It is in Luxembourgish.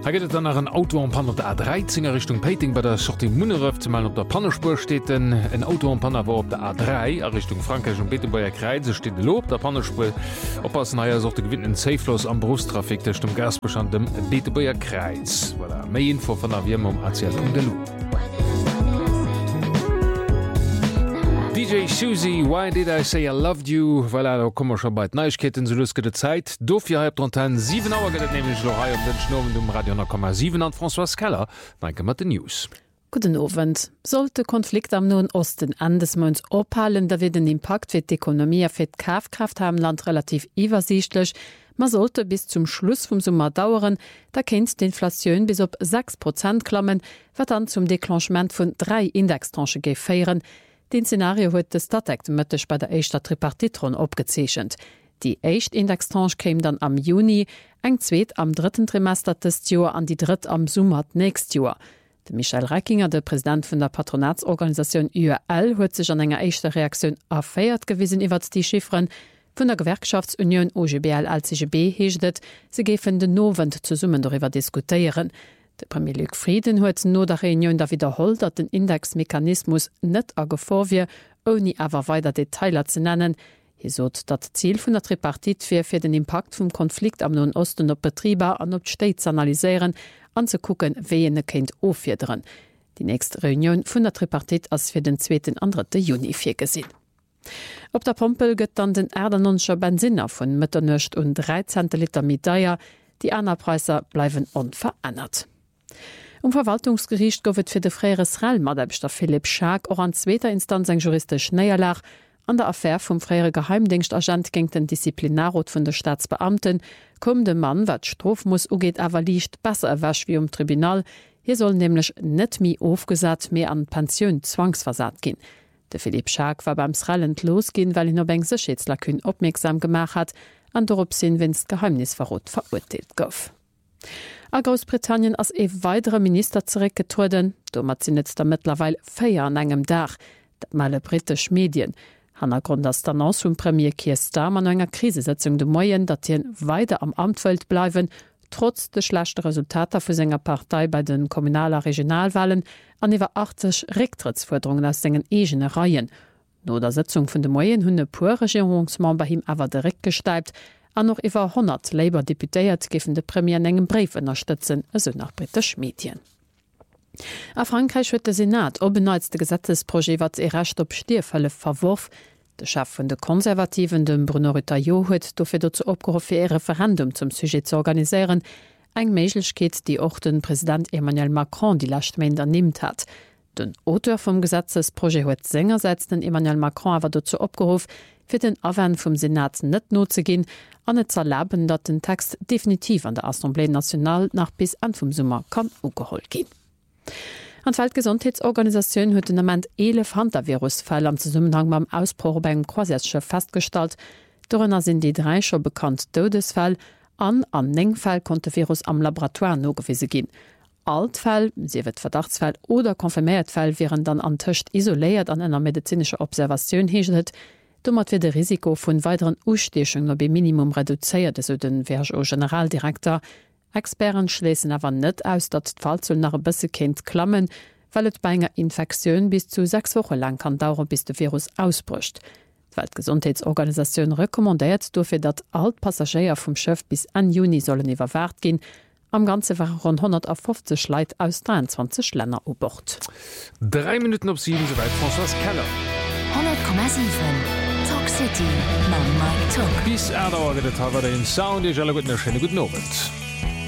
Da geht dann nach ein Auto am Panner der A13er Richtung Peiting bei der Sortie Munneröf, zumal auf der Pannerspur steht ein Auto am Panner war auf der A3 Richtung Frankreich und Betebayer Kreise steht Lob der Pannerspur. Oppassen naja sorte gewinnen Safeloss am Berufstrafik der Stum Gasbestand dem Betebayer Kreis. Voilà. Mehr Info von AWM um ACL.delu. DJ Susie, why did I say I loved you? Weil da kommen wir schon bei Neuigkeiten so lustige Zeit. Dofir halb dran 7 Uhr geht nämlich noch auf den Schnurren um Radio 9,7 an François Keller. Danke mit den News. Guten Abend. Sollte Konflikt am Nahen Osten endes Monats abhalten, da wird ein Impact für die Ökonomie für die Kaufkraft haben Land relativ übersichtlich. Man sollte bis zum Schluss vom Sommer dauern, da kennt die Inflation bis auf 6% klammen, was dann zum Deklanchement von 3 Indextranchen gefeiern. Den Szenario huet de Stadtakt mëttech bei der Eischter Tripartitron opgezechent. Die Eicht Indextranche käm dann am Juni, eng zweet am 3. Trimester des Joer an die dritt am Sommer nächst Joer. De Michael Reckinger, der Präsident vun der Patronatsorganisation URL, huet sech an enger eischter Reaktion aféiert gewissen iwwer die Chiffren. Vun der Gewerkschaftsunion OGBL als CGB heeschtet, se gefen den Novent zu Summen darüber diskutieren. De Premier Luc Frieden huet no der Reunion da wiederholt, dat den Indexmechanismus net a gefor wie, oni awer weiter Detailer ze nennen. Hi sot dat Ziel vun der Tripartit fir den Impact vum Konflikt am Nahen Osten op Betrieber an op States analyseieren, anzukucken, wie ene kennt offiederen. Die nächste Reunion vun der Tripartit ass fir den 2. an 3. Juni fir gesinn. Op der Pompel gëtt dann den Erdernonscher Benziner vun Mëtternecht und 13 Liter Medaier, die Anerpreiser bleiwen unverändert. Verwaltungsgericht goufet fir de Frère Israel-Madebster Philipp Schaak or an zweter Instanz eng juristisch Näierlach an der Affäre vum Frère Geheimdienstagent géng den Disziplinarrot vun der Staatsbeamten, kom de Mann, wat Strof muss ugeet awer liicht besser erwäsch wie Tribunal. Hier soll nämlich net mi aufgesat mehr an Pensionioun zwangsversat gin. De Philipp Schaak war beim Srallend losgin, weil no eng Schätzlerkün opmerksam gemacht hat, an dorop sinn wenns Geheimnisverrot verurteilt gouf. A Großbritannien ass weitere Minister zurückgetruden, dommer sinn jetzt mittlerweile 4 an engem Dach, dat male britisch Medien. Hannergrund as d'Annonce vum Premier Keir Starmer an enger Krisesetzung de Moien, dat hien weiter am Amtwelt bleiwen, trotz de schlechte Resultater vu senger Partei bei den kommunaler Regionalwahlen an iwwer 80 Rücktrittsforderungen aus sengen egene Reihen. No der Sitzung vun de Moien hunne puer Regierungsmember him awer direkt gesteipt, an noch iwwer 100 Labour-Deputéiert giffen de Premier en engem Brief unterstützen, also nach britisch Medien. A Frankreich huet de Senat obenneits de Gesetzesprojekt wat recht op Stierfälle verworf. De Chef vun de Konservativen, dem Bruno Retailleau, huet dofir dazu opgerufen, ein Referendum zum Sujet zu organisieren. Eng Méiglechkeet, die auch den Präsident Emmanuel Macron die Lastmeender nimmt hat. Den Autor vom Gesetzesprojekt huet sengerseits den Emmanuel Macron awer dazu opgerufen, fir den Awen vum Senat net notzegin, an net zerlaben, dat den Text definitiv an der Assemblée Nationale nach bis an vum Sommer kann ugeholt gin. An Weltgesundheitsorganisationun huet den amment 11 Hantavirusfäll am Zusammenhang mam Ausbruch beim Croisièreschiff festgestalt. Dorënner sind die 3 schon bekannt Todesfäll, an 9 Fäll konnte Virus am Laboratoire nogewiese gin. Altfäll, siewet Verdachtsfäll oder konfirmiert Fäll wären dann an Töcht isoléiert an einer medizinischer Observation heget. Dommert wird de Risiko vun weiteren Ustechungen no be Minimum reduzéiert, eso den VHO Generaldirektor. Experten schließen aber net aus, dat d'Fallzahl nach bësse kennt klammen, weil et bei enger Infektion bis zu 6 Wochen lang kann dauern, bis de Virus ausbrucht. Die Weltgesundheitsorganisation rekommandiert dofir, dat alt Passagier vom Schiff bis an Juni sollen iwwerwart gin. Am Ganze waren rund 150 Leute aus 23 Länder u Bord. 3 Minuten op 7 soweit François Keller. 100,7 Talk City, Mike Talk. Bis Erdauer den Sound, ich alle guten Abend.